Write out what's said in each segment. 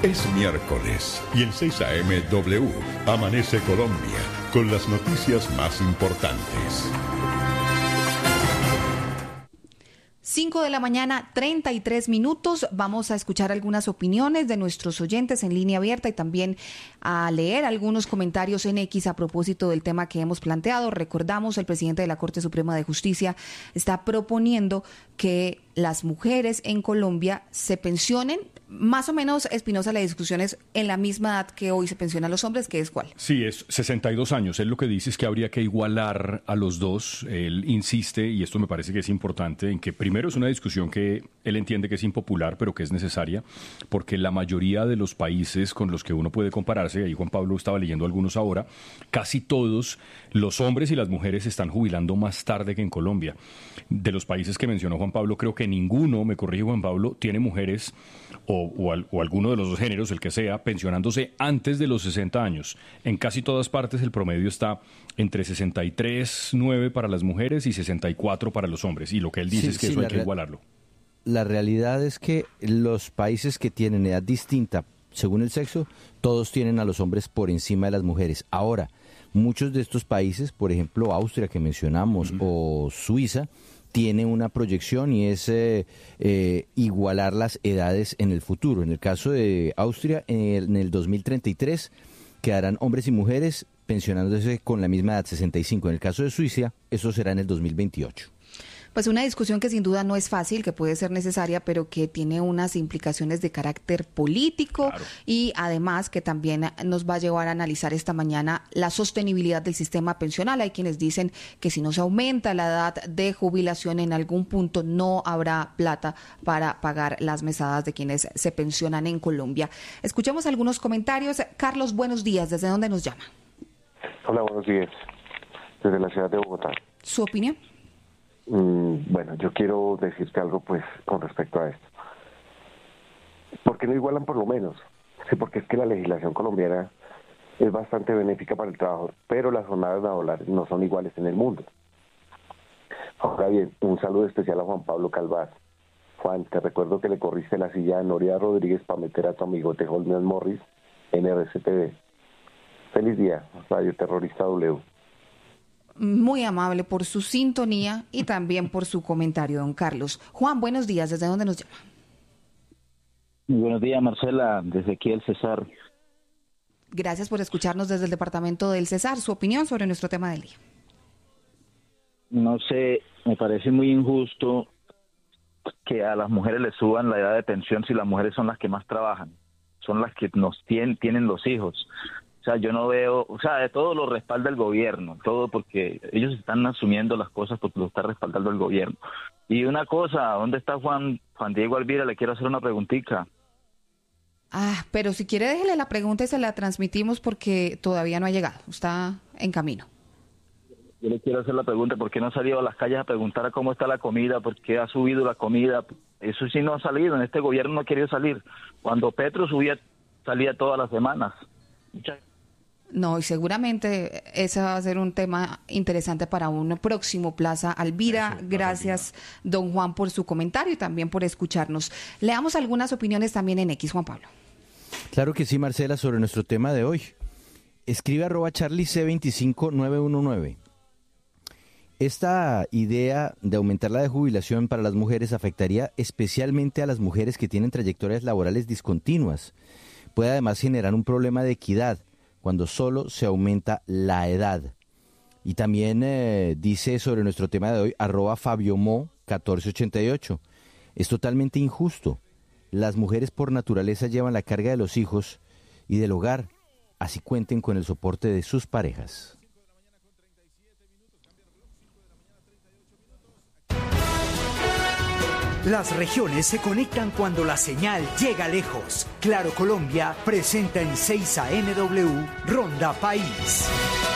Es miércoles y en 6 AM W Amanece Colombia con las noticias más importantes. 5 de la mañana, 33 minutos. Vamos a escuchar algunas opiniones de nuestros oyentes en línea abierta y también a leer algunos comentarios en X a propósito del tema que hemos planteado. Recordamos, el presidente de la Corte Suprema de Justicia está proponiendo que las mujeres en Colombia se pensionen. Más o menos, Espinosa, la discusión es en la misma edad que hoy se pensionan los hombres, ¿que es cuál? Sí, es 62 años. Él lo que dice es que habría que igualar a los dos. Él insiste, y esto me parece que es importante, en que primero es una discusión que él entiende que es impopular, pero que es necesaria, porque la mayoría de los países con los que uno puede compararse, ahí Juan Pablo estaba leyendo algunos ahora, casi todos los hombres y las mujeres se están jubilando más tarde que en Colombia. De los países que mencionó Juan Pablo, creo que ninguno, me corrige Juan Pablo, tiene mujeres o alguno de los dos géneros, el que sea, pensionándose antes de los 60 años. En casi todas partes el promedio está entre 63,9 para las mujeres y 64 para los hombres. Y lo que él dice es que eso hay que igualarlo. La realidad es que los países que tienen edad distinta según el sexo, todos tienen a los hombres por encima de las mujeres. Ahora, muchos de estos países, por ejemplo Austria que mencionamos, o Suiza, tiene una proyección y es igualar las edades en el futuro. En el caso de Austria, en el 2033 quedarán hombres y mujeres pensionándose con la misma edad, 65. En el caso de Suiza, eso será en el 2028. Pues una discusión que sin duda no es fácil, que puede ser necesaria, pero que tiene unas implicaciones de carácter político, claro. Y además que también nos va a llevar a analizar esta mañana la sostenibilidad del sistema pensional. Hay quienes dicen que si no se aumenta la edad de jubilación en algún punto no habrá plata para pagar las mesadas de quienes se pensionan en Colombia. Escuchemos algunos comentarios. Carlos, buenos días. ¿Desde dónde nos llama? Hola, buenos días. Desde la ciudad de Bogotá. ¿Su opinión? Bueno, yo quiero decirte algo pues con respecto a esto. ¿Por qué no igualan por lo menos? Sí, porque es que la legislación colombiana es bastante benéfica para el trabajador, pero las jornadas laborales no son iguales en el mundo. Ahora bien, un saludo especial a Juan Pablo Calvás. Juan, te recuerdo que le corriste la silla a Noria Rodríguez para meter a tu amigote Holmes Morris en RCTV. Feliz día, Radio Terrorista W. Muy amable por su sintonía y también por su comentario, don Carlos. Juan, buenos días. ¿Desde dónde nos llama? Buenos días, Marcela, desde aquí el Cesar. Gracias por escucharnos desde el departamento del Cesar. Su opinión sobre nuestro tema del día. No sé, me parece muy injusto que a las mujeres les suban la edad de pensión si las mujeres son las que más trabajan, son las que nos tienen los hijos. O sea, yo no veo, o sea, de todo lo respalda el gobierno, todo porque ellos están asumiendo las cosas porque lo está respaldando el gobierno. Y una cosa, ¿dónde está Juan Diego Alvira? Le quiero hacer una preguntita. Pero si quiere déjele la pregunta y se la transmitimos porque todavía no ha llegado, está en camino. Yo le quiero hacer la pregunta, ¿por qué no ha salido a las calles a preguntar a cómo está la comida? ¿Por qué ha subido la comida? Eso sí no ha salido, en este gobierno no ha querido salir. Cuando Petro salía todas las semanas. No, y seguramente ese va a ser un tema interesante para un próximo Plaza Alvira. Gracias, don Juan, por su comentario y también por escucharnos. Leamos algunas opiniones también en X, Juan Pablo. Claro que sí, Marcela, sobre nuestro tema de hoy. Escribe @CharlieC25919. Esta idea de aumentar la de jubilación para las mujeres afectaría especialmente a las mujeres que tienen trayectorias laborales discontinuas. Puede además generar un problema de equidad cuando solo se aumenta la edad. Y también dice sobre nuestro tema de hoy, @FabioMo1488. Es totalmente injusto. Las mujeres por naturaleza llevan la carga de los hijos y del hogar, así cuenten con el soporte de sus parejas. Las regiones se conectan cuando la señal llega lejos. Claro Colombia presenta en 6 ANW Ronda País.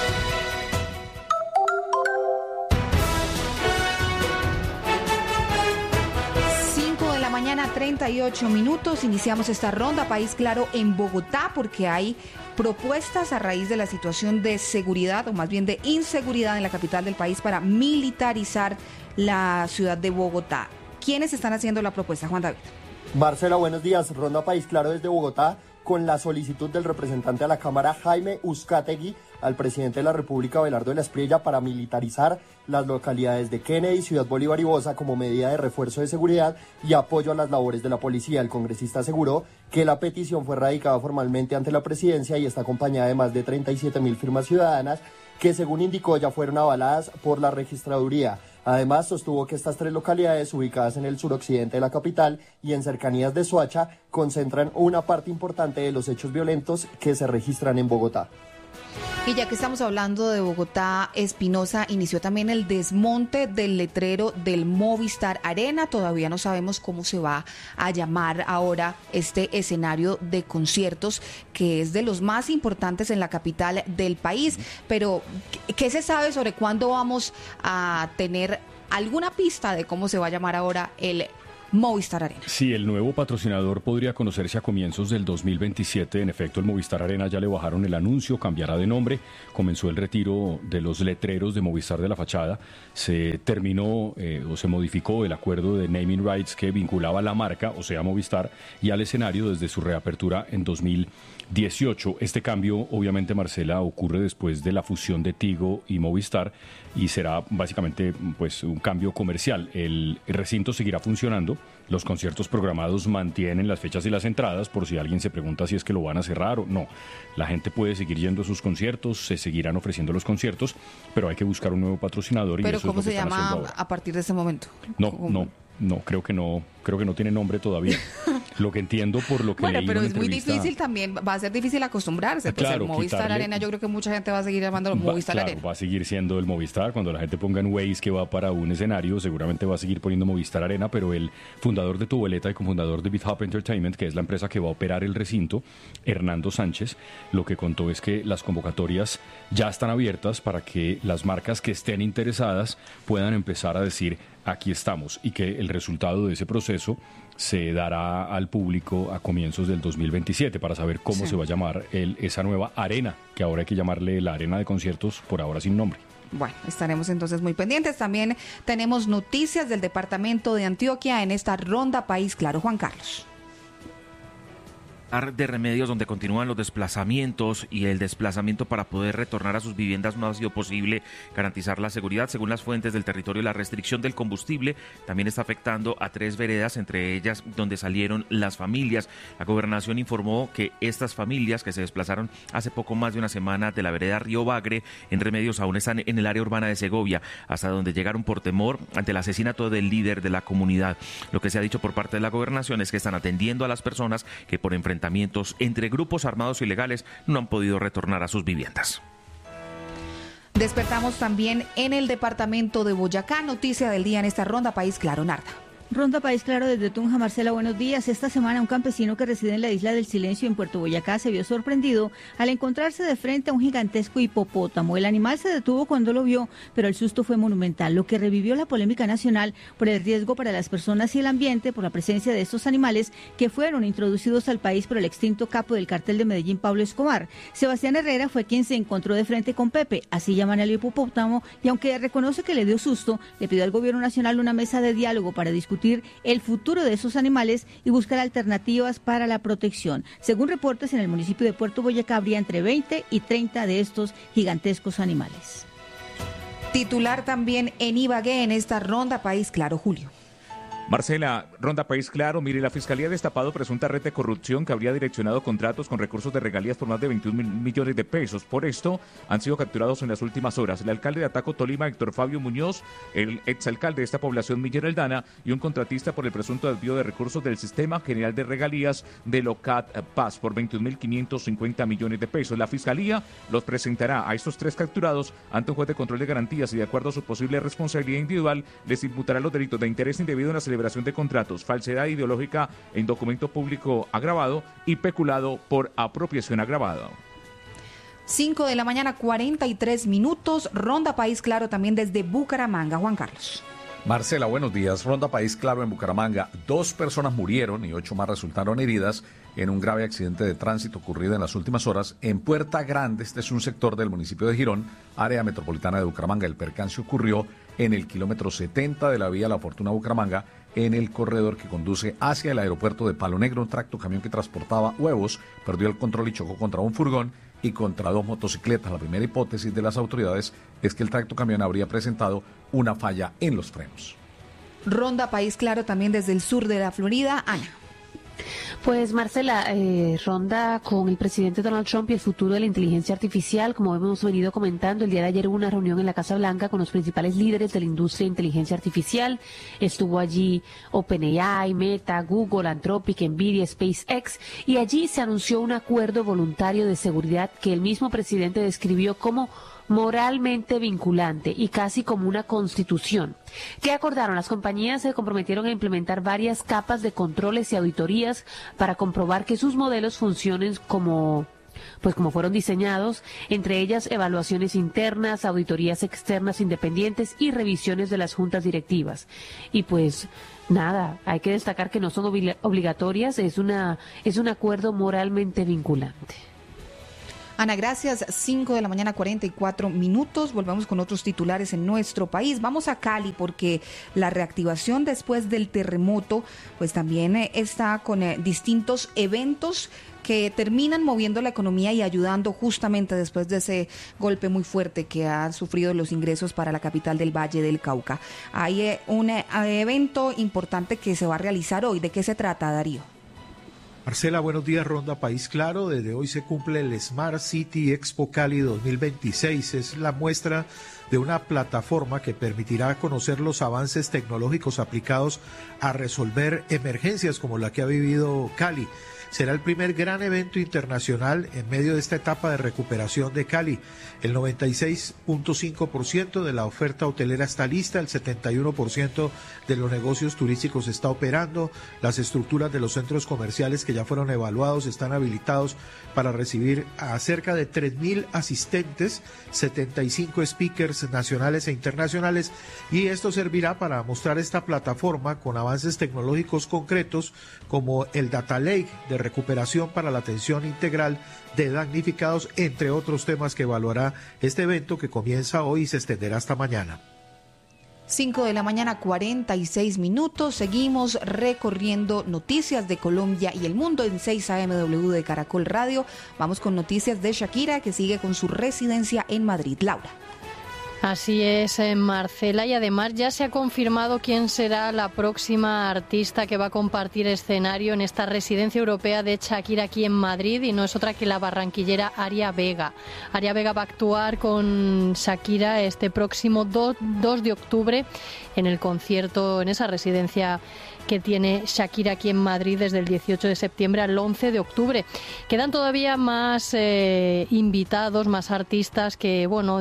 De la mañana, 38 minutos. Iniciamos esta Ronda País Claro en Bogotá porque hay propuestas a raíz de la situación de seguridad o más bien de inseguridad en la capital del país para militarizar la ciudad de Bogotá. ¿Quiénes están haciendo la propuesta, Juan David? Marcela, buenos días. Ronda País Claro desde Bogotá con la solicitud del representante a la Cámara Jaime Uzcategui al presidente de la República, Abelardo de la Espriella, para militarizar las localidades de Kennedy, Ciudad Bolívar y Bosa como medida de refuerzo de seguridad y apoyo a las labores de la policía. El congresista aseguró que la petición fue radicada formalmente ante la presidencia y está acompañada de más de 37.000 firmas ciudadanas que, según indicó, ya fueron avaladas por la registraduría. Además, sostuvo que estas 3 localidades, ubicadas en el suroccidente de la capital y en cercanías de Soacha, concentran una parte importante de los hechos violentos que se registran en Bogotá. Y ya que estamos hablando de Bogotá, Espinosa inició también el desmonte del letrero del Movistar Arena. Todavía no sabemos cómo se va a llamar ahora este escenario de conciertos, que es de los más importantes en la capital del país. Pero, ¿qué se sabe sobre cuándo vamos a tener alguna pista de cómo se va a llamar ahora el Movistar Arena? Sí, el nuevo patrocinador podría conocerse a comienzos del 2027. En efecto, el Movistar Arena ya le bajaron el anuncio, cambiará de nombre. Comenzó el retiro de los letreros de Movistar de la fachada. Se terminó o se modificó el acuerdo de naming rights que vinculaba la marca, o sea, Movistar, y al escenario desde su reapertura en 2018. Este cambio, obviamente, Marcela, ocurre después de la fusión de Tigo y Movistar y será básicamente pues un cambio comercial. El recinto seguirá funcionando. Los conciertos programados mantienen las fechas y las entradas, por si alguien se pregunta si es que lo van a cerrar o no. La gente puede seguir yendo a sus conciertos, se seguirán ofreciendo los conciertos, pero hay que buscar un nuevo patrocinador. ¿Pero y eso cómo es lo que se llama a partir de ese momento? No, creo que no tiene nombre todavía. Lo que entiendo por lo que bueno, leí pero en es una muy entrevista, difícil también, va a ser difícil acostumbrarse. Pues claro, el Movistar Arena, yo creo que mucha gente va a seguir llamándolo Movistar Arena. Va a seguir siendo el Movistar. Cuando la gente ponga en Waze que va para un escenario, seguramente va a seguir poniendo Movistar Arena, pero el fundador de Tuboleta y cofundador de BitHop Entertainment, que es la empresa que va a operar el recinto, Hernando Sánchez, lo que contó es que las convocatorias ya están abiertas para que las marcas que estén interesadas puedan empezar a decir aquí estamos, y que el resultado de ese proceso se dará al público a comienzos del 2027 para saber cómo se va a llamar esa nueva arena, que ahora hay que llamarle la arena de conciertos, por ahora sin nombre. Bueno, estaremos entonces muy pendientes. También tenemos noticias del departamento de Antioquia en esta ronda País Claro. Juan Carlos. De Remedios, donde continúan los desplazamientos y el desplazamiento para poder retornar a sus viviendas no ha sido posible garantizar la seguridad. Según las fuentes del territorio, la restricción del combustible también está afectando a 3 veredas, entre ellas donde salieron las familias. La gobernación informó que estas familias que se desplazaron hace poco más de una semana de la vereda Río Bagre en Remedios aún están en el área urbana de Segovia, hasta donde llegaron por temor ante el asesinato del líder de la comunidad. Lo que se ha dicho por parte de la gobernación es que están atendiendo a las personas que por enfrentamientos entre grupos armados ilegales no han podido retornar a sus viviendas. Despertamos también en el departamento de Boyacá. Noticia del día en esta ronda País Claro. Narda. Ronda País Claro desde Tunja. Marcela, buenos días. Esta semana un campesino que reside en la Isla del Silencio en Puerto Boyacá se vio sorprendido al encontrarse de frente a un gigantesco hipopótamo. El animal se detuvo cuando lo vio, pero el susto fue monumental, lo que revivió la polémica nacional por el riesgo para las personas y el ambiente por la presencia de estos animales que fueron introducidos al país por el extinto capo del cartel de Medellín, Pablo Escobar. Sebastián Herrera fue quien se encontró de frente con Pepe, así llaman al hipopótamo, y aunque reconoce que le dio susto, le pidió al gobierno nacional una mesa de diálogo para discutir el futuro de esos animales y buscar alternativas para la protección. Según reportes, en el municipio de Puerto Boyacá habría entre 20 y 30 de estos gigantescos animales. Titular también en Ibagué en esta ronda País Claro. Julio. Marcela, ronda País Claro. Mire, la Fiscalía ha destapado presunta red de corrupción que habría direccionado contratos con recursos de regalías por más de 21 millones de pesos. Por esto, han sido capturados en las últimas horas el alcalde de Ataco, Tolima, Héctor Fabio Muñoz, el exalcalde de esta población, Miguel Aldana, y un contratista por el presunto desvío de recursos del Sistema General de Regalías de Locat Paz por 21.550 millones de pesos. La Fiscalía los presentará a estos 3 capturados ante un juez de control de garantías y, de acuerdo a su posible responsabilidad individual, les imputará los delitos de interés indebido en la celebración de contratos, falsedad ideológica en documento público agravado y peculado por apropiación agravada. 5 de la mañana, 43 minutos. Ronda País Claro también desde Bucaramanga. Juan Carlos. Marcela, buenos días. Ronda País Claro en Bucaramanga. 2 personas murieron y 8 más resultaron heridas en un grave accidente de tránsito ocurrido en las últimas horas en Puerta Grande. Este es un sector del municipio de Girón, área metropolitana de Bucaramanga. El percance ocurrió en el kilómetro 70 de la vía La Fortuna Bucaramanga, en el corredor que conduce hacia el aeropuerto de Palo Negro. Un tractocamión que transportaba huevos perdió el control y chocó contra un furgón y contra 2 motocicletas. La primera hipótesis de las autoridades es que el tractocamión habría presentado una falla en los frenos. Ronda País Claro también desde el sur de la Florida. Ana. Pues Marcela, ronda con el presidente Donald Trump y el futuro de la inteligencia artificial. Como hemos venido comentando, el día de ayer hubo una reunión en la Casa Blanca con los principales líderes de la industria de inteligencia artificial. Estuvo allí OpenAI, Meta, Google, Anthropic, Nvidia, SpaceX, y allí se anunció un acuerdo voluntario de seguridad que el mismo presidente describió como moralmente vinculante y casi como una constitución. ¿Qué acordaron? Las compañías se comprometieron a implementar varias capas de controles y auditorías para comprobar que sus modelos funcionen como fueron diseñados, entre ellas evaluaciones internas, auditorías externas independientes y revisiones de las juntas directivas. Y pues nada, hay que destacar que no son obligatorias, es un acuerdo moralmente vinculante. Ana, gracias. 5 de la mañana, 44 minutos. Volvemos con otros titulares en nuestro país. Vamos a Cali porque la reactivación después del terremoto pues también está con distintos eventos que terminan moviendo la economía y ayudando justamente después de ese golpe muy fuerte que han sufrido los ingresos para la capital del Valle del Cauca. Hay un evento importante que se va a realizar hoy. ¿De qué se trata, Darío? Marcela, buenos días, Ronda País Claro. Desde hoy se cumple el Smart City Expo Cali 2026. Es la muestra de una plataforma que permitirá conocer los avances tecnológicos aplicados a resolver emergencias como la que ha vivido Cali. Será el primer gran evento internacional en medio de esta etapa de recuperación de Cali. El 96.5% de la oferta hotelera está lista, el 71% de los negocios turísticos está operando, las estructuras de los centros comerciales que ya fueron evaluados están habilitados para recibir a cerca de 3.000 asistentes, 75 speakers nacionales e internacionales, y esto servirá para mostrar esta plataforma con avances tecnológicos concretos como el Data Lake de recuperación para la atención integral de damnificados, entre otros temas que evaluará este evento que comienza hoy y se extenderá hasta mañana. 5 de la mañana, 46 minutos. Seguimos recorriendo noticias de Colombia y el mundo en 6 AMW de Caracol Radio. Vamos con noticias de Shakira, que sigue con su residencia en Madrid. Laura. Así es, Marcela, y además ya se ha confirmado quién será la próxima artista que va a compartir escenario en esta residencia europea de Shakira aquí en Madrid, y no es otra que la barranquillera Aria Vega. Aria Vega va a actuar con Shakira este próximo 2 de octubre en el concierto en esa residencia que tiene Shakira aquí en Madrid desde el 18 de septiembre al 11 de octubre. Quedan todavía más invitados, más artistas que, bueno,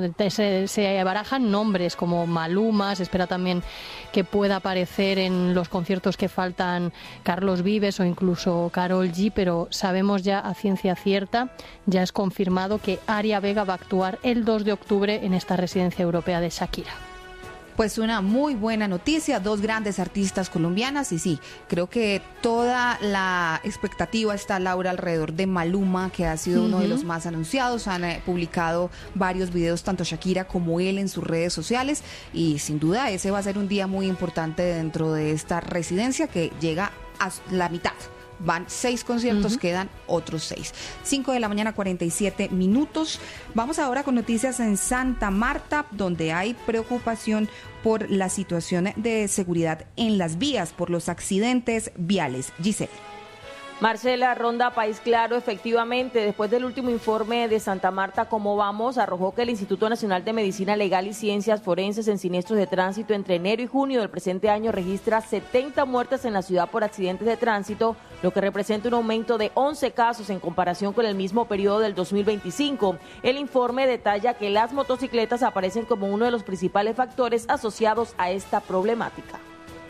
se barajan nombres como Maluma. Se espera también que pueda aparecer en los conciertos que faltan Carlos Vives o incluso Karol G, pero sabemos ya a ciencia cierta, ya es confirmado que Aria Vega va a actuar el 2 de octubre en esta residencia europea de Shakira. Pues una muy buena noticia, 2 grandes artistas colombianas, y sí, creo que toda la expectativa está, Laura, alrededor de Maluma, que ha sido uno de los más anunciados. Han publicado varios videos, tanto Shakira como él, en sus redes sociales, y sin duda ese va a ser un día muy importante dentro de esta residencia que llega a la mitad. Van 6 conciertos, quedan otros 6. 5 de la mañana, 47 minutos. Vamos ahora con noticias en Santa Marta, donde hay preocupación por la situación de seguridad en las vías, por los accidentes viales. Giselle. Marcela, Ronda País Claro, efectivamente, después del último informe de Santa Marta, ¿Cómo vamos?, arrojó que el Instituto Nacional de Medicina Legal y Ciencias Forenses en siniestros de tránsito entre enero y junio del presente año registra 70 muertes en la ciudad por accidentes de tránsito, lo que representa un aumento de 11 casos en comparación con el mismo periodo del 2025. El informe detalla que las motocicletas aparecen como uno de los principales factores asociados a esta problemática.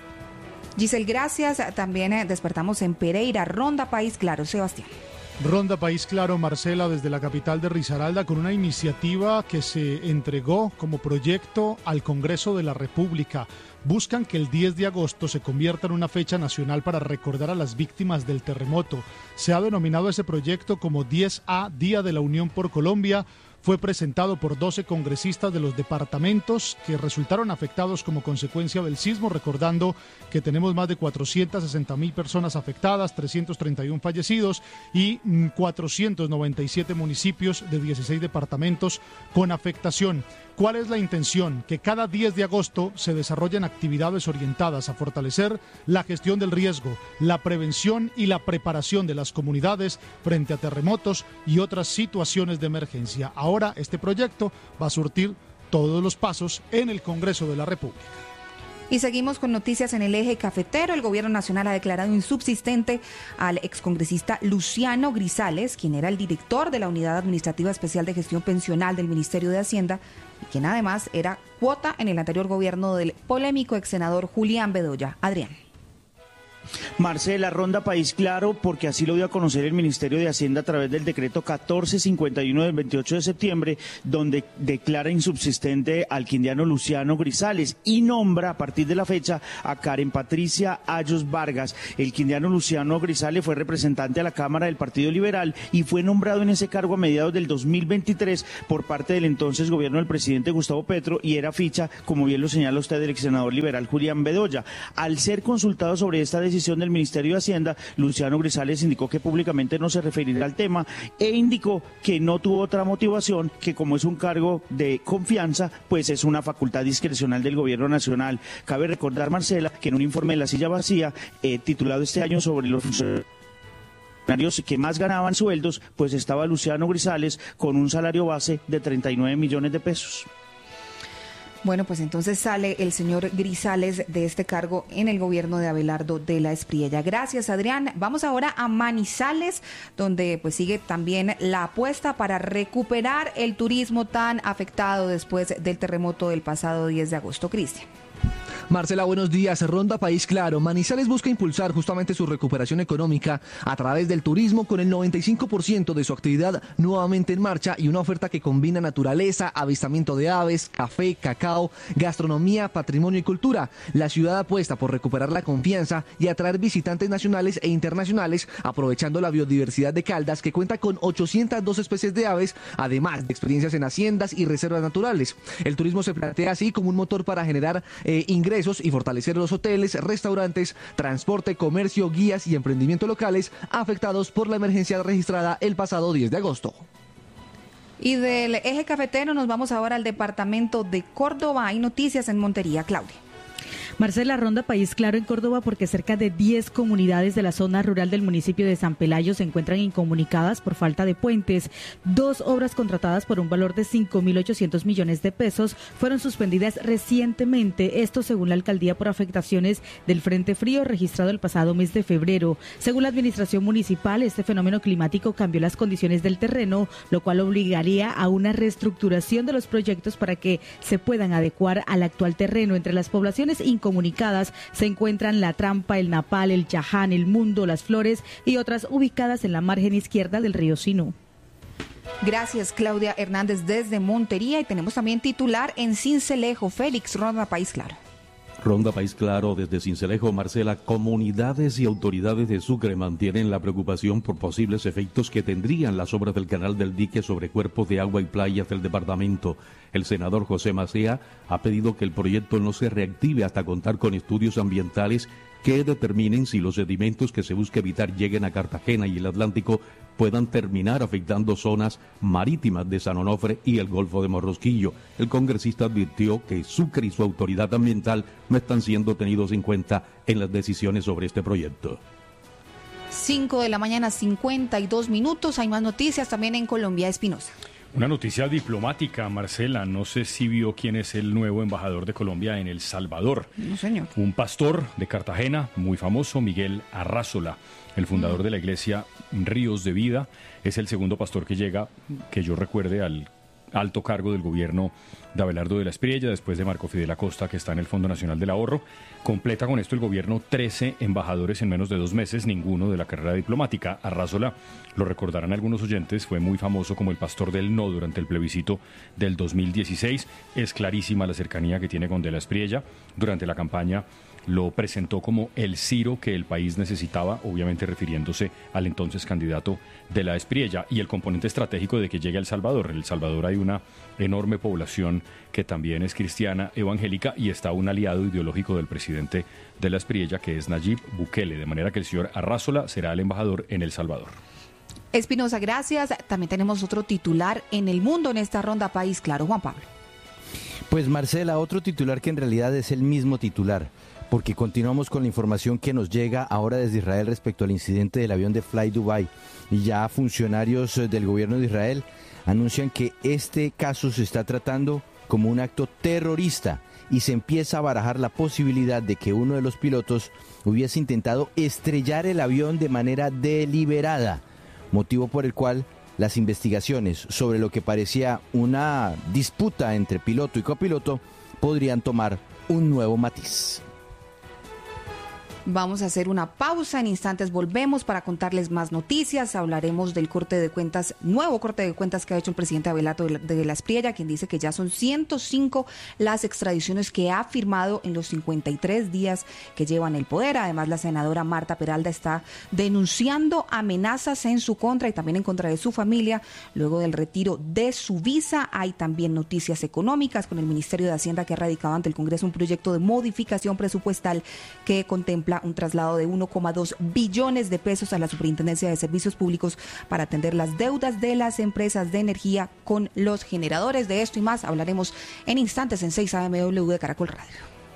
Giselle, gracias. También despertamos en Pereira. Ronda País Claro, Sebastián. Ronda País Claro, Marcela, desde la capital de Risaralda, con una iniciativa que se entregó como proyecto al Congreso de la República. Buscan que el 10 de agosto se convierta en una fecha nacional para recordar a las víctimas del terremoto. Se ha denominado ese proyecto como 10A, Día de la Unión por Colombia, fue presentado por 12 congresistas de los departamentos que resultaron afectados como consecuencia del sismo, recordando que tenemos más de 460,000 personas afectadas, 331 fallecidos y 497 municipios de 16 departamentos con afectación. ¿Cuál es la intención? Que cada 10 de agosto se desarrollen actividades orientadas a fortalecer la gestión del riesgo, la prevención y la preparación de las comunidades frente a terremotos y otras situaciones de emergencia. Ahora este proyecto va a surtir todos los pasos en el Congreso de la República. Y seguimos con noticias en el eje cafetero. El gobierno nacional ha declarado insubsistente al excongresista Luciano Grisales, quien era el director de la Unidad Administrativa Especial de Gestión Pensional del Ministerio de Hacienda y quien además era cuota en el anterior gobierno del polémico exsenador Julián Bedoya. Adrián. Marcela, ronda país claro, porque así lo dio a conocer el Ministerio de Hacienda a través del decreto 1451 del 28 de septiembre, donde declara insubsistente al quindiano Luciano Grisales y nombra a partir de la fecha a Karen Patricia Ayos Vargas. El quindiano Luciano Grisales fue representante a la Cámara del Partido Liberal y fue nombrado en ese cargo a mediados del 2023 por parte del entonces gobierno del presidente Gustavo Petro y era ficha, como bien lo señala usted, del ex senador liberal Julián Bedoya. Al ser consultado sobre esta decisión del Ministerio de Hacienda, Luciano Grisales indicó que públicamente no se referirá al tema e indicó que no tuvo otra motivación, que como es un cargo de confianza, pues es una facultad discrecional del gobierno nacional. Cabe recordar, Marcela, que en un informe de La Silla Vacía, titulado este año sobre los funcionarios que más ganaban sueldos, pues estaba Luciano Grisales con un salario base de 39 millones de pesos. Bueno, pues entonces sale el señor Grisales de este cargo en el gobierno de Abelardo de la Espriella. Gracias, Adrián. Vamos ahora a Manizales, donde pues sigue también la apuesta para recuperar el turismo tan afectado después del terremoto del pasado 10 de agosto. Cristian. Marcela, buenos días. Ronda País Claro. Manizales busca impulsar justamente su recuperación económica a través del turismo, con el 95% de su actividad nuevamente en marcha y una oferta que combina naturaleza, avistamiento de aves, café, cacao, gastronomía, patrimonio y cultura. La ciudad apuesta por recuperar la confianza y atraer visitantes nacionales e internacionales, aprovechando la biodiversidad de Caldas, que cuenta con 802 especies de aves, además de experiencias en haciendas y reservas naturales. El turismo se plantea así como un motor para generar ingresos y fortalecer los hoteles, restaurantes, transporte, comercio, guías y emprendimiento locales afectados por la emergencia registrada el pasado 10 de agosto. Y del eje cafetero nos vamos ahora al departamento de Córdoba. Hay noticias en Montería, Claudia. Marcela, ronda País Claro en Córdoba porque cerca de 10 comunidades de la zona rural del municipio de San Pelayo se encuentran incomunicadas por falta de puentes. 2 obras contratadas por un valor de 5.800 millones de pesos fueron suspendidas recientemente, esto según la alcaldía por afectaciones del frente frío registrado el pasado mes de febrero. Según la administración municipal, este fenómeno climático cambió las condiciones del terreno, lo cual obligaría a una reestructuración de los proyectos para que se puedan adecuar al actual terreno. Entre las poblaciones incomunicadas se encuentran La Trampa, El Napal, El Chaján, El Mundo, Las Flores y otras ubicadas en la margen izquierda del río Sinú. Gracias, Claudia Hernández desde Montería. Y tenemos también titular en Sincelejo. Félix, ronda País Claro. Ronda País Claro desde Sincelejo. Marcela, comunidades y autoridades de Sucre mantienen la preocupación por posibles efectos que tendrían las obras del canal del dique sobre cuerpos de agua y playas del departamento. El senador José Macea ha pedido que el proyecto no se reactive hasta contar con estudios ambientales que determinen si los sedimentos que se busca evitar lleguen a Cartagena y el Atlántico puedan terminar afectando zonas marítimas de San Onofre y el Golfo de Morrosquillo. El congresista advirtió que Sucre y su autoridad ambiental no están siendo tenidos en cuenta en las decisiones sobre este proyecto. 5 de la mañana, 52 minutos. Hay más noticias también en Colombia. Espinosa. Una noticia diplomática, Marcela. No sé si vio quién es el nuevo embajador de Colombia en El Salvador. No, señor. Un pastor de Cartagena, muy famoso, Miguel Arrázola, el fundador de la iglesia Ríos de Vida. Es el segundo pastor que llega, que yo recuerde, al alto cargo del gobierno de Abelardo de la Espriella, después de Marco Fidel Acosta, que está en el Fondo Nacional del Ahorro. Completa con esto el gobierno 13 embajadores en menos de 2 meses, ninguno de la carrera diplomática. Arrázola, lo recordarán algunos oyentes, fue muy famoso como el pastor del no durante el plebiscito del 2016. Es clarísima la cercanía que tiene con de la Espriella. Durante la campaña lo presentó como el Ciro que el país necesitaba, obviamente refiriéndose al entonces candidato de la Espriella, y el componente estratégico de que llegue a El Salvador. En El Salvador hay una enorme población que también es cristiana evangélica y está un aliado ideológico del presidente de la Espriella, que es Nayib Bukele, de manera que el señor Arrázola será el embajador en El Salvador. Espinosa, gracias. También tenemos otro titular en el mundo en esta ronda País Claro, Juan Pablo. Pues Marcela, otro titular que en realidad es el mismo titular, porque continuamos con la información que nos llega ahora desde Israel respecto al incidente del avión de Fly Dubai, y ya funcionarios del gobierno de Israel anuncian que este caso se está tratando como un acto terrorista y se empieza a barajar la posibilidad de que uno de los pilotos hubiese intentado estrellar el avión de manera deliberada, motivo por el cual las investigaciones sobre lo que parecía una disputa entre piloto y copiloto podrían tomar un nuevo matiz. Vamos a hacer una pausa, en instantes volvemos para contarles más noticias. Hablaremos del corte de cuentas, nuevo corte de cuentas que ha hecho el presidente Abelardo de la Espriella, quien dice que ya son 105 las extradiciones que ha firmado en los 53 días que lleva en el poder. Además, la senadora Marta Peralta está denunciando amenazas en su contra y también en contra de su familia luego del retiro de su visa. Hay también noticias económicas con el Ministerio de Hacienda, que ha radicado ante el Congreso un proyecto de modificación presupuestal que contempla un traslado de 1,2 billones de pesos a la Superintendencia de Servicios Públicos para atender las deudas de las empresas de energía con los generadores. De esto y más hablaremos en instantes en 6 AMW de Caracol Radio.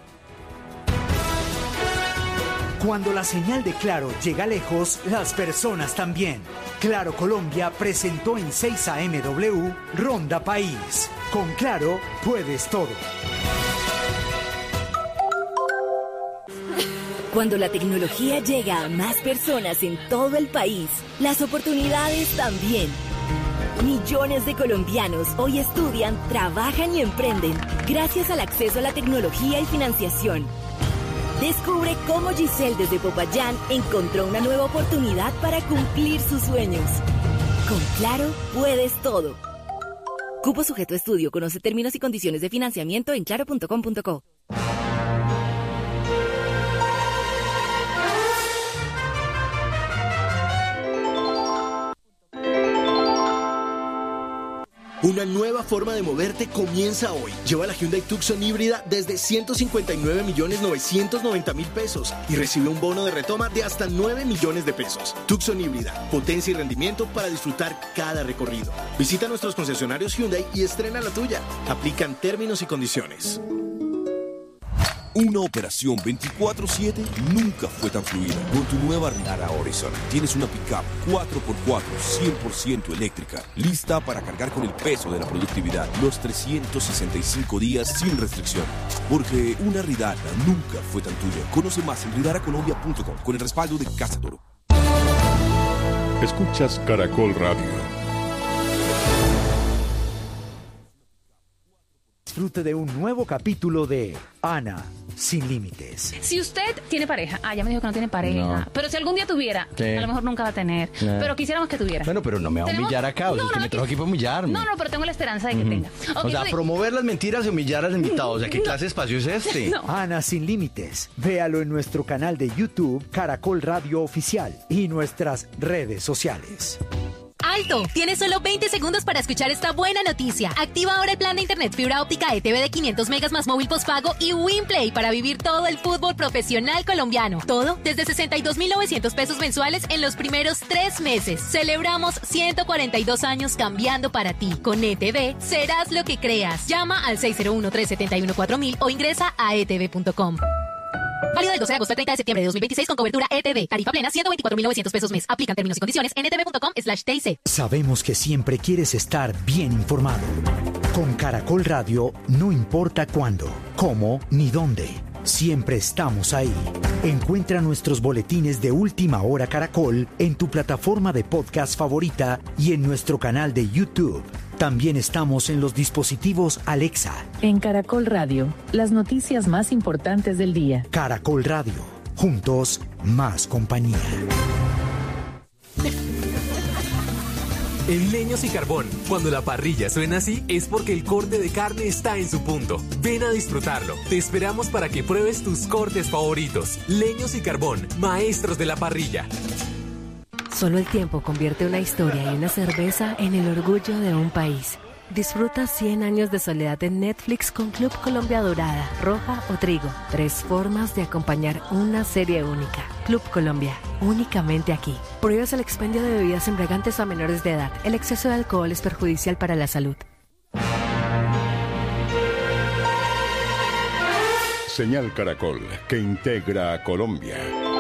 Cuando la señal de Claro llega lejos, las personas también. Claro Colombia presentó en 6 AMW Ronda País. Con Claro puedes todo. Cuando la tecnología llega a más personas en todo el país, las oportunidades también. Millones de colombianos hoy estudian, trabajan y emprenden gracias al acceso a la tecnología y financiación. Descubre cómo Giselle desde Popayán encontró una nueva oportunidad para cumplir sus sueños. Con Claro puedes todo. Cupo sujeto a estudio. Conoce términos y condiciones de financiamiento en claro.com.co. Una nueva forma de moverte comienza hoy. Lleva la Hyundai Tucson híbrida desde 159.990.000 pesos y recibe un bono de retoma de hasta 9 millones de pesos. Tucson híbrida, potencia y rendimiento para disfrutar cada recorrido. Visita nuestros concesionarios Hyundai y estrena la tuya. Aplican términos y condiciones. Una operación 24/7 nunca fue tan fluida. Con tu nueva Rinara Horizon tienes una pickup 4x4 100% eléctrica, lista para cargar con el peso de la productividad los 365 días sin restricción. Porque una Ridara nunca fue tan tuya. Conoce más en ridaracolombia.com con el respaldo de Casa Toro. Escuchas Caracol Radio. Disfrute de un nuevo capítulo de Ana sin límites. Si usted tiene pareja, ya me dijo que no tiene pareja, no. Pero si algún día tuviera, a lo mejor nunca va a tener, pero quisiéramos que tuviera. Bueno, pero no me va a humillar acá, usted me trajo aquí para humillarme. No, pero tengo la esperanza de que tenga. Okay, o sea, promover las mentiras y humillar al invitado, o sea, ¿qué clase de espacio es este? No. Ana sin límites, véalo en nuestro canal de YouTube, Caracol Radio Oficial, y nuestras redes sociales. ¡Alto! Tienes solo 20 segundos para escuchar esta buena noticia. Activa ahora el plan de internet fibra óptica ETV de 500 megas más móvil postpago y WinPlay para vivir todo el fútbol profesional colombiano. Todo desde 62.900 pesos mensuales en los primeros 3 meses. Celebramos 142 años cambiando para ti. Con ETV serás lo que creas. Llama al 601-371-4000 o ingresa a etv.com. Válido del 12 de agosto al 30 de septiembre de 2026 con cobertura ETV. Tarifa plena 124.900 pesos mes. Aplican términos y condiciones en etv.com/TIC. Sabemos que siempre quieres estar bien informado. Con Caracol Radio no importa cuándo, cómo ni dónde. Siempre estamos ahí. Encuentra nuestros boletines de Última Hora Caracol en tu plataforma de podcast favorita y en nuestro canal de YouTube. También estamos en los dispositivos Alexa. En Caracol Radio, las noticias más importantes del día. Caracol Radio, juntos, más compañía. En Leños y Carbón, cuando la parrilla suena así, es porque el corte de carne está en su punto. Ven a disfrutarlo. Te esperamos para que pruebes tus cortes favoritos. Leños y Carbón, maestros de la parrilla. Solo el tiempo convierte una historia y una cerveza en el orgullo de un país. Disfruta 100 años de soledad en Netflix con Club Colombia Dorada, Roja o Trigo. 3 formas de acompañar una serie única. Club Colombia, únicamente aquí. Prohíbes el expendio de bebidas embriagantes a menores de edad. El exceso de alcohol es perjudicial para la salud. Señal Caracol, que integra a Colombia.